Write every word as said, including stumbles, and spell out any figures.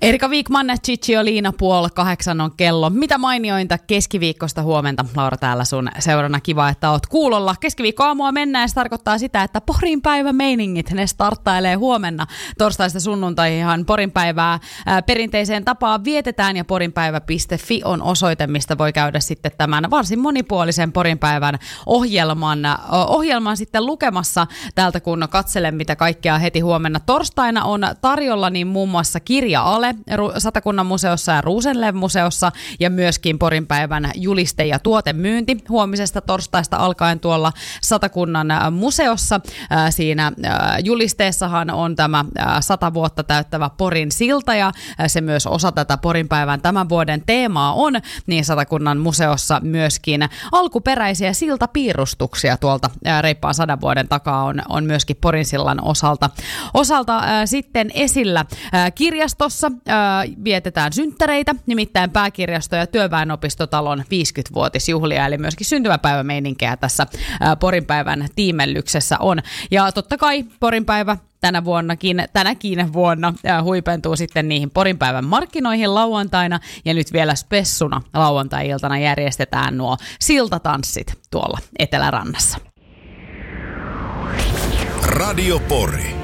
Erika Wikman, Ciccio Liina, puoli kahdeksan on kello. Mitä mainiointa keskiviikkosta huomenta. Laura täällä sun seurana. Kiva, että oot kuulolla. Keskiviikkoaamua mennään, se tarkoittaa sitä, että Porin päivä meiningit, ne starttailee huomenna. Torstaista sunnuntaihan Porin päivää ää, perinteiseen tapaan vietetään ja porinpäivä piste fi on osoite, mistä voi käydä sitten tämän varsin monipuolisen Porin päivän ohjelman, ohjelman sitten lukemassa täältä, kun katselen, mitä kaikkea heti huomenna torstaina on tarjolla, niin muun muassa kirja Ale Satakunnan museossa ja Rosenlöv-museossa ja myöskin Porin päivän juliste- ja tuotemyynti huomisesta torstaista alkaen tuolla Satakunnan museossa. Siinä julisteessahan on tämä sata vuotta täyttävä Porin silta ja se myös osa tätä Porin päivän tämän vuoden teemaa on, niin Satakunnan museossa myöskin alkuperäisiä siltapiirustuksia tuolta reippaan sadan vuoden takaa on, on myöskin Porin sillan osalta, osalta ää, sitten esillä. Ää, kirjastossa ää, vietetään synttäreitä, nimittäin pääkirjasto- ja työväenopistotalon viisikymmenvuotisjuhlia, eli myöskin syntymäpäivämeininkejä tässä ää, Porin päivän tiimellyksessä on. Ja totta kai Porin päivä tänä vuonnakin, tänäkin vuonna ää, huipentuu sitten niihin Porin päivän markkinoihin lauantaina, ja nyt vielä spessuna lauantai-iltana järjestetään nuo siltatanssit tuolla Etelärannassa. Radio Pori.